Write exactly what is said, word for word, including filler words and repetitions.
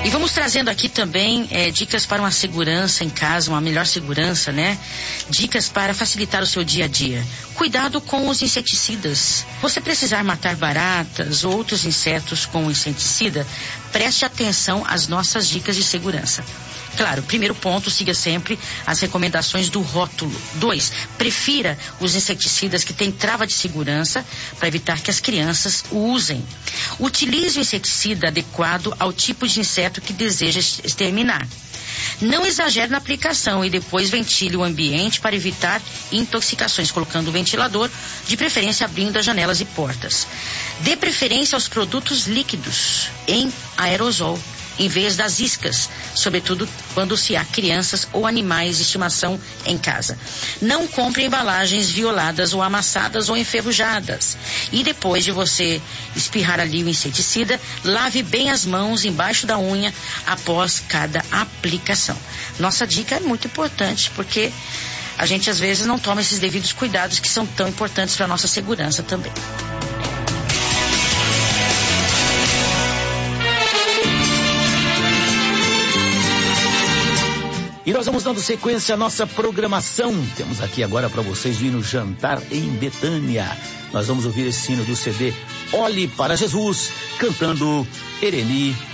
E vamos trazendo aqui também é, dicas para uma segurança em casa, uma melhor segurança, né? Dicas para facilitar o seu dia a dia. Cuidado com os inseticidas. Você precisar matar baratas ou outros insetos com inseticida, preste atenção às nossas dicas de segurança. Claro, primeiro ponto, siga sempre as recomendações do rótulo. Dois, prefira os inseticidas que têm trava de segurança para evitar que as crianças o usem. Utilize o inseticida adequado ao tipo de inseto que deseja exterminar. Não exagere na aplicação e depois ventile o ambiente para evitar intoxicações, colocando o ventilador, de preferência abrindo as janelas e portas. Dê preferência aos produtos líquidos em aerosol, em vez das iscas, sobretudo quando se há crianças ou animais de estimação em casa. Não compre embalagens violadas ou amassadas ou enferrujadas. E depois de você espirrar ali o inseticida, lave bem as mãos embaixo da unha após cada aplicação. Nossa dica é muito importante, porque a gente às vezes não toma esses devidos cuidados que são tão importantes para a nossa segurança também. E nós vamos dando sequência à nossa programação. Temos aqui agora para vocês o hino Jantar em Betânia. Nós vamos ouvir esse hino do C D Olhe para Jesus, cantando Ereni